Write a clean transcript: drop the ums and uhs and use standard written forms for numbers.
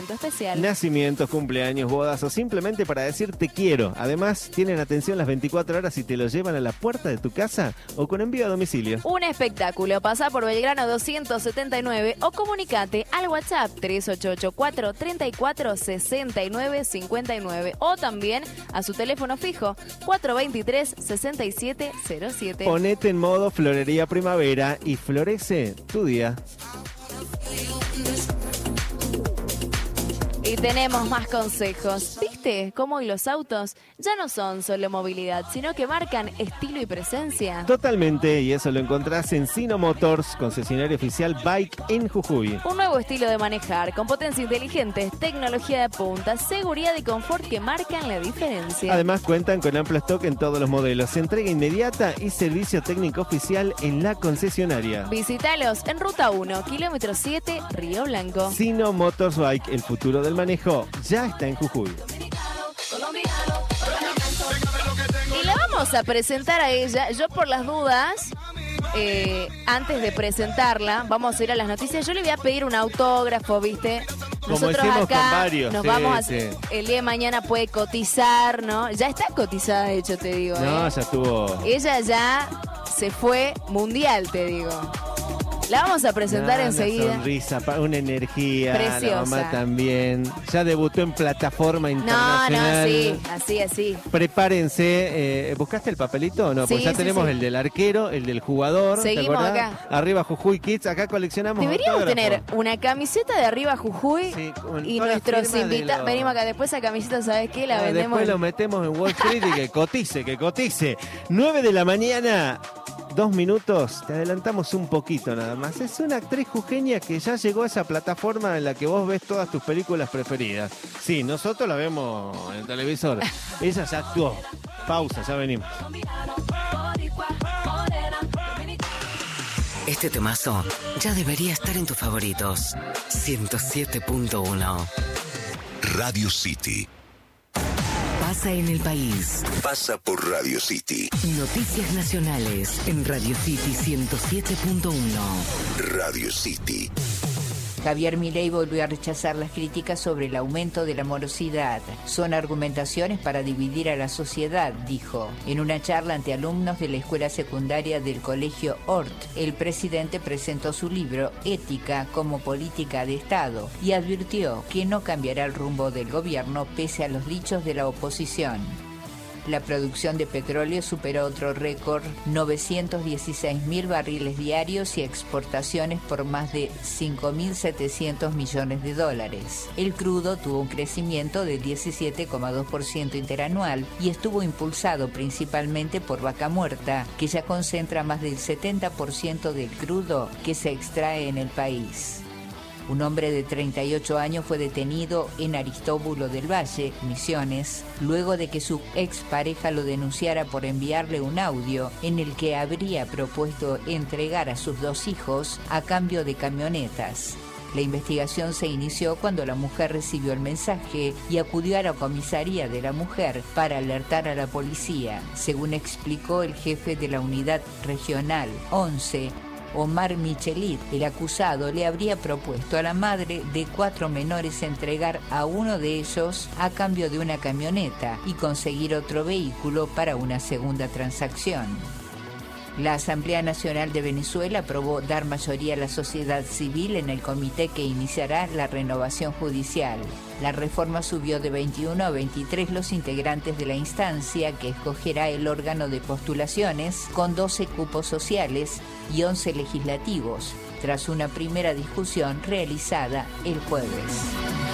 descuento especial. Nacimientos, cumpleaños, bodas o simplemente para decir te quiero. Además, tienen atención las 24 horas y te lo llevan a la puerta de tu casa o con envío a domicilio. Un espectáculo. Pasá por Belgrano 279 o comunicate al WhatsApp 3884-346959 o también a su teléfono fijo 423-6707. Ponete en modo florería primavera y florece tu día. Y tenemos más consejos. ¿Viste cómo hoy los autos ya no son solo movilidad, sino que marcan estilo y presencia? Totalmente, y eso lo encontrás en Sino Motors, concesionario oficial Bike en Jujuy. Un nuevo estilo de manejar, con potencia inteligente, tecnología de punta, seguridad y confort que marcan la diferencia. Además cuentan con amplio stock en todos los modelos, entrega inmediata y servicio técnico oficial en la concesionaria. Visítalos en Ruta 1, kilómetro 7, Río Blanco. Sino Motors Bike, el futuro del manejo, ya está en Jujuy. Y la vamos a presentar a ella. Yo por las dudas, antes de presentarla, vamos a ir a las noticias. Yo le voy a pedir un autógrafo, ¿viste? Como hicimos con varios. Nos sí, vamos a, sí. el día de mañana puede cotizar, ¿no? Ya está cotizada, de hecho, te digo. No, ya estuvo. Ella ya se fue mundial, te digo. La vamos a presentar enseguida. Una sonrisa, una energía. Preciosa. La mamá también. Ya debutó en plataforma internacional. No, sí, así. Prepárense. ¿Buscaste el papelito o no? Sí, Porque ya sí, tenemos sí. el del arquero, el del jugador. Seguimos ¿te acordás? acá. Arriba Jujuy Kids, acá coleccionamos. Deberíamos autógrafos. tener una camiseta de arriba Jujuy Sí, con y toda la nuestros firma de invitados. los- Venimos acá, después esa camiseta, ¿sabes qué? La vendemos. Después lo metemos en Wall Street y que cotice, que cotice. 9 de la mañana, 2 minutos. Te adelantamos un poquito nada más. Es una actriz jujeña que ya llegó a esa plataforma en la que vos ves todas tus películas preferidas. Sí, nosotros la vemos en el televisor. Ella ya actuó. Pausa, ya venimos. Este temazo ya debería estar en tus favoritos. 107.1. Radio City. Pasa en el país. Pasa por Radio City. Noticias nacionales en Radio City 107.1. Radio City. Javier Milei volvió a rechazar las críticas sobre el aumento de la morosidad. Son argumentaciones para dividir a la sociedad, dijo. En una charla ante alumnos de la escuela secundaria del colegio Hort, el presidente presentó su libro Ética como política de Estado y advirtió que no cambiará el rumbo del gobierno pese a los dichos de la oposición. La producción de petróleo superó otro récord, 916.000 barriles diarios y exportaciones por más de 5.700 millones de dólares. El crudo tuvo un crecimiento de 17,2% interanual y estuvo impulsado principalmente por Vaca Muerta, que ya concentra más del 70% del crudo que se extrae en el país. Un hombre de 38 años fue detenido en Aristóbulo del Valle, Misiones, luego de que su expareja lo denunciara por enviarle un audio en el que habría propuesto entregar a sus 2 hijos a cambio de camionetas. La investigación se inició cuando la mujer recibió el mensaje y acudió a la comisaría de la mujer para alertar a la policía, según explicó el jefe de la unidad regional 11, Omar Michelit. El acusado le habría propuesto a la madre de 4 menores entregar a uno de ellos a cambio de una camioneta y conseguir otro vehículo para una segunda transacción. La Asamblea Nacional de Venezuela aprobó dar mayoría a la sociedad civil en el comité que iniciará la renovación judicial. La reforma subió de 21 a 23 los integrantes de la instancia que escogerá el órgano de postulaciones con 12 cupos sociales y 11 legislativos, tras una primera discusión realizada el jueves.